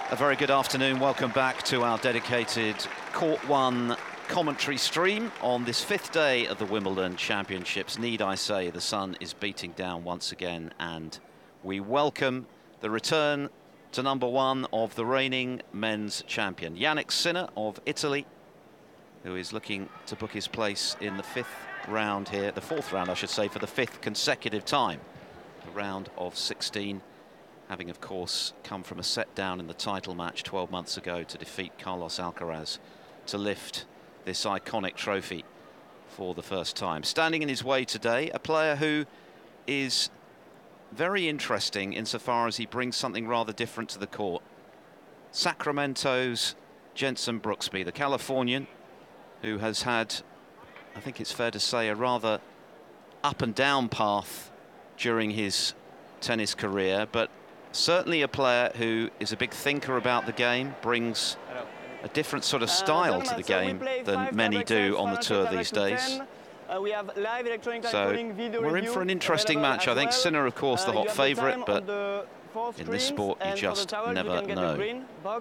A very good afternoon. Welcome back to our dedicated Court One commentary stream on this fifth day of the Wimbledon Championships. Need I say, the sun is beating down once again, and we welcome the return to number one of the reigning men's champion, Jannik Sinner of Italy, who is looking to book his place in the fifth round here, the fourth round, I should say, for the fifth consecutive time, the round of 16. Having, of course, come from a set down in the title match 12 months ago to defeat Carlos Alcaraz to lift this iconic trophy for the first time. Standing in his way today, a player who is very interesting insofar as he brings something rather different to the court. Sacramento's Jenson Brooksby, the Californian, who has had, I think it's fair to say, a rather up and down path during his tennis career, but certainly a player who is a big thinker about the game, brings a different sort of style to the game than many do on the tour these days. We have live electronic So we're in for an interesting match. I think Sinner, of course, the hot favourite, but in this sport you just never know.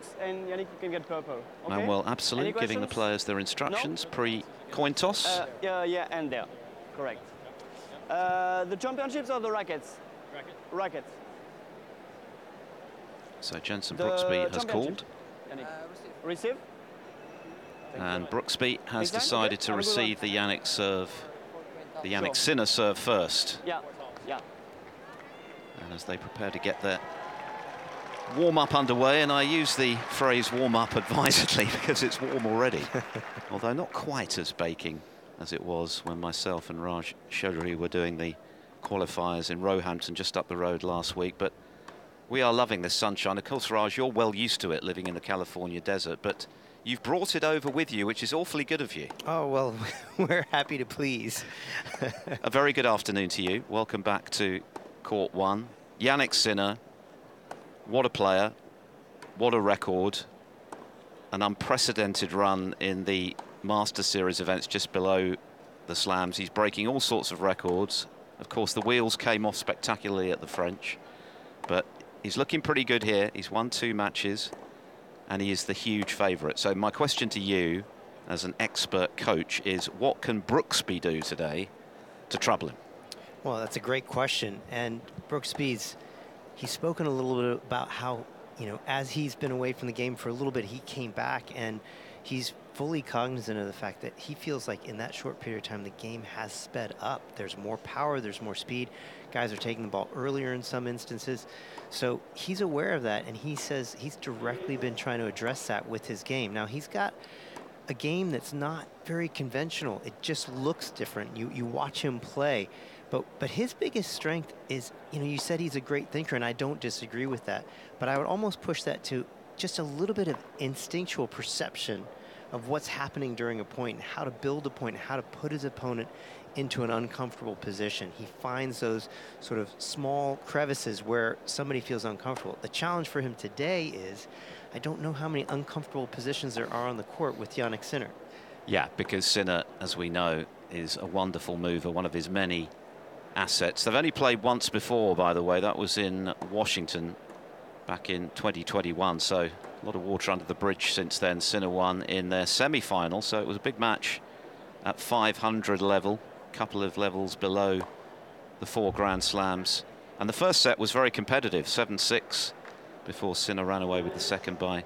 Well, absolutely, giving the players their instructions pre-coin toss. Yeah, and there, correct. The championships or the rackets? Rackets. So Jenson Brooksby has called. Receive. And Brooksby has decided to receive the Jannik serve, the Jannik Sinner serve first. Yeah. And as they prepare to get their warm-up underway, and I use the phrase warm-up advisedly because it's warm already, although not quite as baking as it was when myself and Raj Chaudhary were doing the qualifiers in Roehampton just up the road last week. But we are loving this sunshine. Of course, Raj, you're well used to it living in the California desert, but you've brought it over with you, which is awfully good of you. Oh, well, we're happy to please. A very good afternoon to you. Welcome back to Court One. Jannik Sinner, what a player, what a record. An unprecedented run in the Master Series events just below the slams. He's breaking all sorts of records. Of course, the wheels came off spectacularly at the French, but he's looking pretty good here. He's won 2 matches, and he is the huge favourite. So my question to you, as an expert coach, is what can Brooksby do today to trouble him? Well, that's a great question. And Brooksby's, he's spoken a little bit about how, you know, as he's been away from the game for a little bit, he came back, and he's fully cognizant of the fact that he feels like in that short period of time, the game has sped up. There's more power, there's more speed. Guys are taking the ball earlier in some instances. So he's aware of that, and he says he's directly been trying to address that with his game. Now, he's got a game that's not very conventional. It just looks different. You watch him play. But his biggest strength is, you know, you said he's a great thinker, and I don't disagree with that. But I would almost push that to just a little bit of instinctual perception of what's happening during a point, and how to build a point, how to put his opponent into an uncomfortable position. He finds those sort of small crevices where somebody feels uncomfortable. The challenge for him today is, I don't know how many uncomfortable positions there are on the court with Jannik Sinner. Yeah, because Sinner, as we know, is a wonderful mover, one of his many assets. They've only played once before, by the way. That was in Washington back in 2021, so a lot of water under the bridge since then. Sinner won in their semi-final, so it was a big match at 500 level, a couple of levels below the 4 Grand Slams. And the first set was very competitive, 7-6, before Sinner ran away with the second by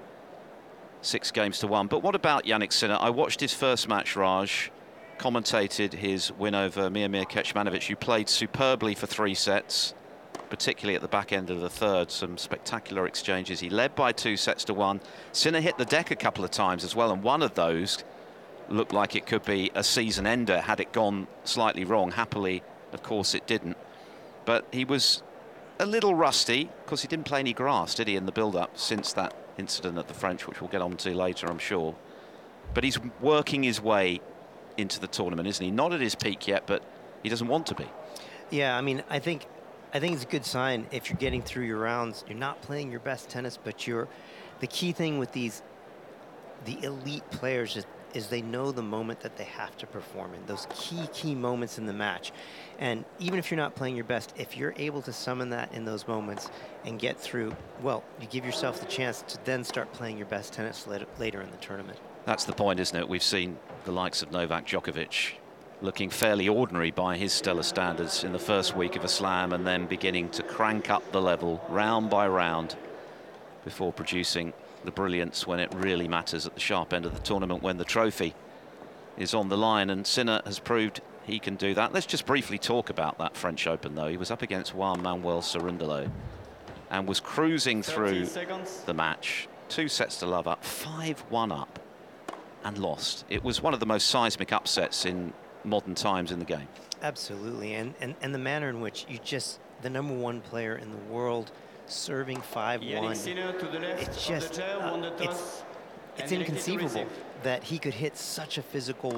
6 games to 1. But what about Jannik Sinner? I watched his first match, Raj, commentated his win over Miomir Kecmanovic, who played superbly for 3 sets, particularly at the back end of the third. Some spectacular exchanges. He led by 2 sets to 1. Sinner hit the deck a couple of times as well, and one of those looked like it could be a season ender had it gone slightly wrong. Happily, of course, it didn't. But he was a little rusty because he didn't play any grass, did he, in the build-up since that incident at the French, which we'll get on to later, I'm sure. But he's working his way into the tournament, isn't he? Not at his peak yet, but he doesn't want to be. Yeah, I mean, I think it's a good sign if you're getting through your rounds. You're not playing your best tennis, but the key thing with the elite players is is they know the moment that they have to perform in, those key moments in the match. And even if you're not playing your best, if you're able to summon that in those moments and get through, well, you give yourself the chance to then start playing your best tennis later in the tournament. That's the point, isn't it? We've seen the likes of Novak Djokovic looking fairly ordinary by his stellar standards in the first week of a slam, and then beginning to crank up the level round by round before producing the brilliance when it really matters at the sharp end of the tournament, when the trophy is on the line. And Sinner has proved he can do that. Let's just briefly talk about that French Open, though. He was up against Juan Manuel Cerundolo and was cruising through the match. 2 sets to love up, 5-1 up, and lost. It was one of the most seismic upsets in modern times in the game. Absolutely, and the manner in which you just, the #1 player in the world, serving 5-1, it's just, it's inconceivable that he could hit such a physical